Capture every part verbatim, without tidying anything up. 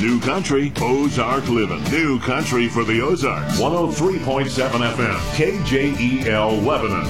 New Country, Ozark Living. New Country for the Ozarks. one oh three point seven F M, K J E L Lebanon.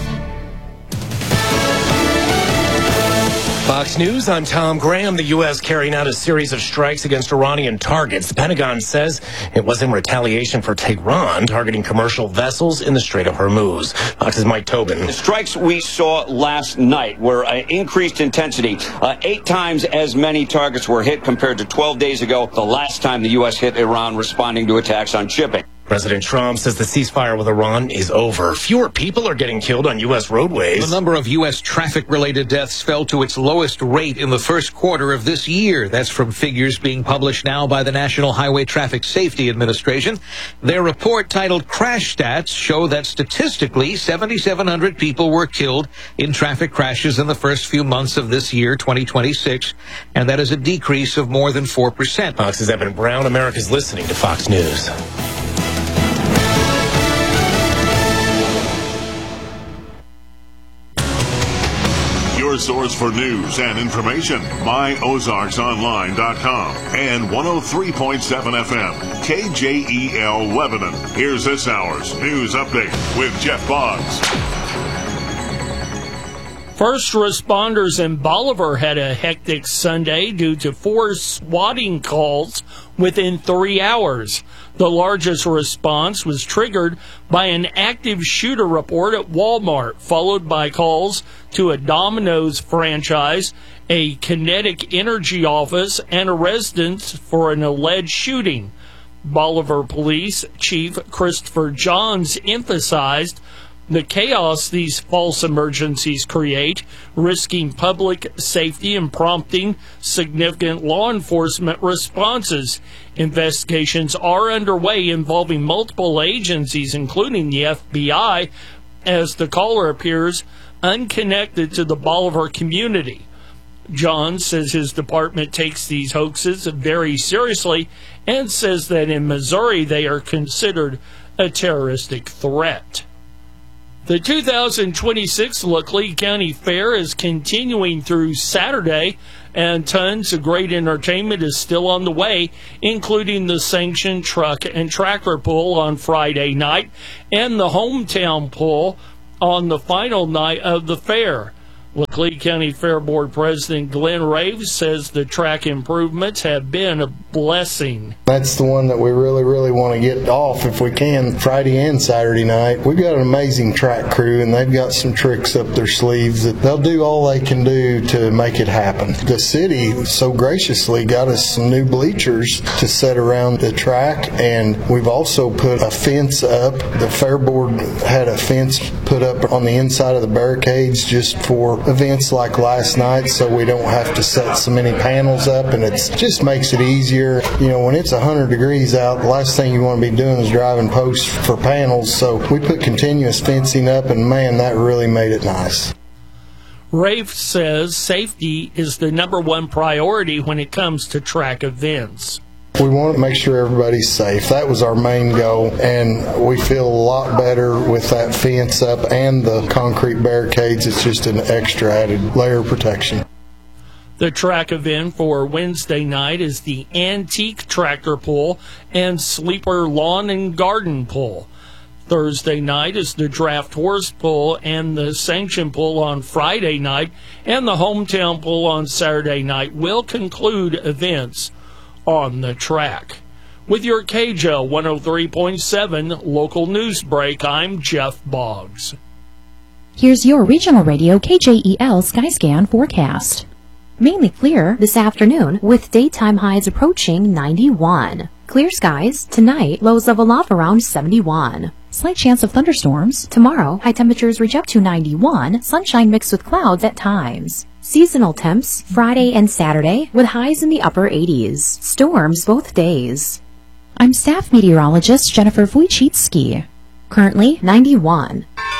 Fox News, I'm Tom Graham. The U S carrying out a series of strikes against Iranian targets. The Pentagon says it was in retaliation for Tehran targeting commercial vessels in the Strait of Hormuz. Fox's Mike Tobin. The strikes we saw last night were uh, increased intensity. Uh, eight times as many targets were hit compared to twelve days ago, the last time the U S hit Iran responding to attacks on shipping. President Trump says the ceasefire with Iran is over. Fewer people are getting killed on U S roadways. The number of U S traffic-related deaths fell to its lowest rate in the first quarter of this year. That's from figures being published now by the National Highway Traffic Safety Administration. Their report titled Crash Stats show that statistically seven thousand seven hundred people were killed in traffic crashes in the first few months of this year, twenty twenty-six, and that is a decrease of more than four percent. Fox's Evan Brown. America's listening to Fox News. Your source for news and information, my ozarks online dot com and one oh three point seven F M, K J E L Lebanon. Here's this hour's news update with Jeff Boggs. First responders in Bolivar had a hectic Sunday due to four swatting calls within three hours. The largest response was triggered by an active shooter report at Walmart, followed by calls to a Domino's franchise, a Kinetic Energy office, and a residence for an alleged shooting. Bolivar Police Chief Christopher Johns emphasized the chaos these false emergencies create, risking public safety and prompting significant law enforcement responses. Investigations are underway involving multiple agencies, including the F B I, as the caller appears unconnected to the Bolivar community. John says his department takes these hoaxes very seriously and says that in Missouri they are considered a terroristic threat. The two thousand twenty-six Laclede County Fair is continuing through Saturday, and tons of great entertainment is still on the way, including the sanctioned truck and tractor pull on Friday night and the hometown pull on the final night of the fair. Laclede County Fair Board President Glenn Raves says the track improvements have been a blessing. That's the one that we really, really want to get off if we can, Friday and Saturday night. We've got an amazing track crew, and they've got some tricks up their sleeves that they'll do all they can do to make it happen. The city so graciously got us some new bleachers to set around the track, and we've also put a fence up. The Fair Board had a fence put up on the inside of the barricades just for events like last night, so we don't have to set so many panels up, and it just makes it easier. You know, when it's one hundred degrees out, the last thing you want to be doing is driving posts for panels, so we put continuous fencing up, and man, that really made it nice. Rafe says safety is the number one priority when it comes to track events. We want to make sure everybody's safe. That was our main goal, and we feel a lot better with that fence up and the concrete barricades. It's just an extra added layer of protection. The track event for Wednesday night is the Antique Tractor Pull and Sleeper Lawn and Garden Pull. Thursday night is the Draft Horse Pull and the Sanction Pull on Friday night, and the Hometown Pull on Saturday night will conclude events on the track. With your K J L one oh three point seven local news break, I'm Jeff Boggs. Here's your regional radio K J E L Skyscan forecast. Mainly clear this afternoon with daytime highs approaching ninety-one. Clear skies tonight, lows level off around seventy-one. Slight chance of thunderstorms. Tomorrow, high temperatures reach up to ninety-one, sunshine mixed with clouds at times. Seasonal temps Friday and Saturday with highs in the upper eighties. Storms both days. I'm staff meteorologist Jennifer Wojcicki. Currently ninety-one.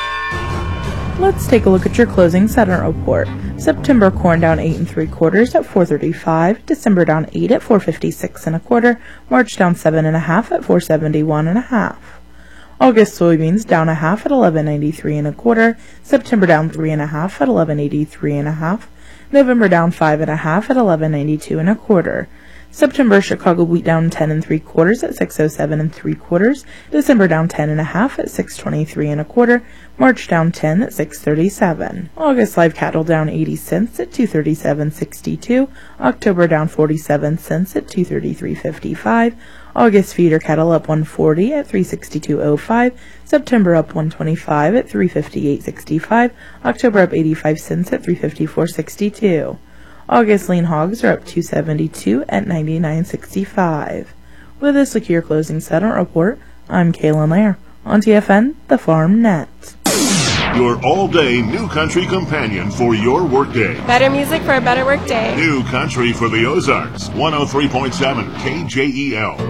Let's take a look at your closing sediment report. September corn down eight and three quarters at four thirty-five. December down eight at four fifty-six and a quarter. March down seven and a half at four seventy-one and a half. August soybeans down a half at eleven ninety-three and a quarter. September down three and a half at eleven eighty-three and a half. November down five and a half at eleven ninety-two and a quarter. September Chicago wheat down ten and three quarters at six oh seven and three quarters. December down ten and a half at six twenty-three and a quarter. March down ten at six thirty-seven. August live cattle down eighty cents at two thirty-seven sixty-two. October down forty-seven cents at two thirty-three fifty-five. August feeder cattle up one forty at three sixty-two oh five. September up one twenty-five at three fifty-eight sixty-five. October up eighty-five cents at three fifty-four sixty-two. August lean hogs are up two seventy-two at ninety-nine sixty-five. With this secure closing settlement report, I'm Kaylin Lair on T F N, the Farm Net. Your all-day New Country companion for your workday. Better music for a better workday. New Country for the Ozarks. one oh three point seven K J E L.